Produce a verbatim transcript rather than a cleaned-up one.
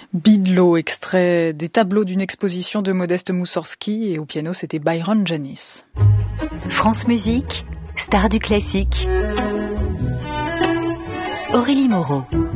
Bidlo, extrait des tableaux d'une exposition de Modeste Moussorski, et au piano c'était Byron Janis. France Musique, star du classique. Aurélie Moreau.